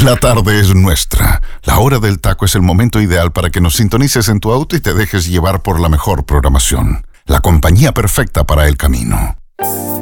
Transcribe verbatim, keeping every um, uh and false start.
La tarde es nuestra. La hora del taco es el momento ideal para que nos sintonices en tu auto y te dejes llevar por la mejor programación. La compañía perfecta para el camino.